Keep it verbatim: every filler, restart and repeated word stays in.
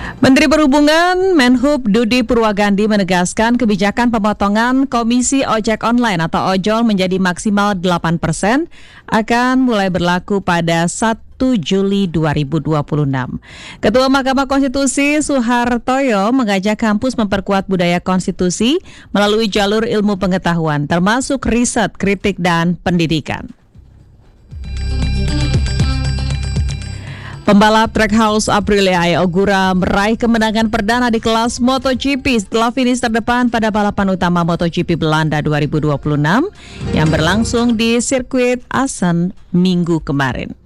Menteri Perhubungan Menhub Dudi Purwagandi menegaskan kebijakan pemotongan komisi ojek online atau ojol menjadi maksimal delapan persen akan mulai berlaku pada satu Juli dua ribu dua puluh enam. Ketua Mahkamah Konstitusi Suhartoyo mengajak kampus memperkuat budaya konstitusi melalui jalur ilmu pengetahuan termasuk riset, kritik, dan pendidikan. Pembalap Trackhouse Aprilia Ogura meraih kemenangan perdana di kelas MotoGP setelah finish terdepan pada balapan utama MotoGP Belanda dua ribu dua puluh enam yang berlangsung di sirkuit Assen minggu kemarin.